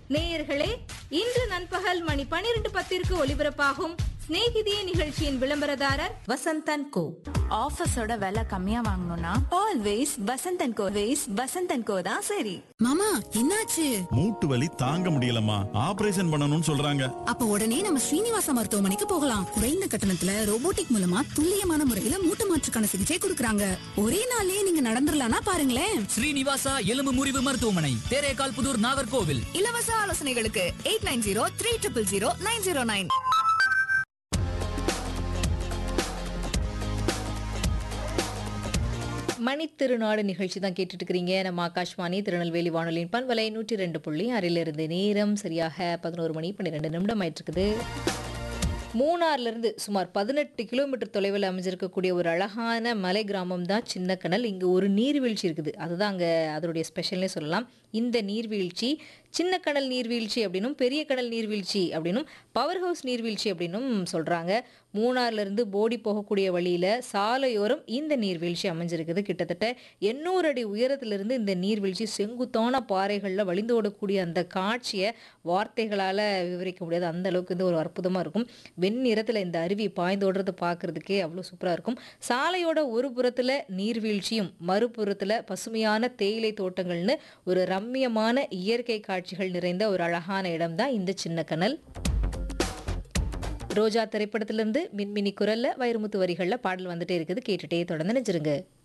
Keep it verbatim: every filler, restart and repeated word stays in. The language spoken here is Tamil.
நேயர்களே, இன்று நண்பகல் மணி பனிரெண்டு பத்திற்கு ஒலிபரப்பாகும் ஸ்நேகிதியே நிகழ்ச்சியின் விளம்பரதாரர் வசந்தன் கோ. ஆஃபீஸோட விலை கம்மியா வாங்கணும்னா ஆல்வேஸ் வசந்தன் கோ. வேஸ் வசந்தன் கோ தான் சரி. மாமா, என்னாச்சு? மூட்டு வலி தாங்க முடியலம்மா, ஆபரேஷன் பண்ணணும்னு சொல்றாங்க. அப்ப உடனே நம்ம ஸ்ரீனிவாசா மருத்துவமனைக்கு போகலாம். குறைந்த கட்டணத்துல ரோபோட்டிக் மூலமா துல்லியமான முறையில மூட்டு மாற்றுக்கான சிகிச்சை கொடுக்கறாங்க. ஒரே நாள்லயே நீங்க நடந்துடலாம்னா பாருங்களேன். ஸ்ரீனிவாசா எலும்பு முறிவு மருத்துவமனை, தேரேகால் புதூர், நாகர்கோவில். இலவச ஆலோசனைகளுக்கு eight nine zero three triple zero nine zero nine. மணித்திருநாடு நிகழ்ச்சி தான் கேட்டுட்டு இருக்கிறீங்க. நம்ம ஆகாஷ்வாணி திருநெல்வேலி வானொலியின் பண்பலை நூற்றி ரெண்டு புள்ளி ஆறிலிருந்து நேரம் சரியாக பதினோரு மணி பன்னிரெண்டு நிமிடம் ஆயிட்டு இருக்குது. மூணார்லேருந்து சுமார் பதினெட்டு கிலோமீட்டர் தொலைவில் அமைஞ்சிருக்கக்கூடிய ஒரு அழகான மலை கிராமம் தான் சின்னக்கனல். இங்கே ஒரு நீர்வீழ்ச்சி இருக்குது, அதுதான் அங்கே அதனுடைய ஸ்பெஷல்னே சொல்லலாம். இந்த நீர்வீழ்ச்சி சின்னக்கனல் நீர்வீழ்ச்சி அப்படின்னும் பெரிய கடல் நீர்வீழ்ச்சி அப்படின்னும் பவர் ஹவுஸ் நீர்வீழ்ச்சி அப்படின்னும் சொல்கிறாங்க. மூணார்லேருந்து போடி போகக்கூடிய வழியில் சாலையோரம் இந்த நீர்வீழ்ச்சி அமைஞ்சிருக்குது. கிட்டத்தட்ட எண்ணூறு அடி உயரத்திலிருந்து இந்த நீர்வீழ்ச்சி செங்குத்தான பாறைகளில் வழிந்தோடக்கூடிய அந்த காட்சியை வார்த்தைகளால் விவரிக்க முடியாது, அந்த அளவுக்கு வந்து ஒரு அற்புதமாக இருக்கும். வெண்ணிறத்தில் இந்த அருவி பாய்ந்தோடுறது பார்க்குறதுக்கே அவ்வளோ சூப்பராக இருக்கும். சாலையோட ஒரு புறத்தில் நீர்வீழ்ச்சியும் மறுபுறத்தில் பசுமையான தேயிலை தோட்டங்கள்னு ஒரு ரம்மியமான இயற்கை காட்சிகள் நிறைந்த ஒரு அழகான இடம் தான் இந்த சின்னக்கனல். ரோஜா திரைப்படத்திலிருந்து மின்மினி குரல்ல வைரமுத்து வரிகள்ல பாடல் வந்துட்டே இருக்குது. கேட்டுட்டே தொடர்ந்து நினைச்சிருங்க.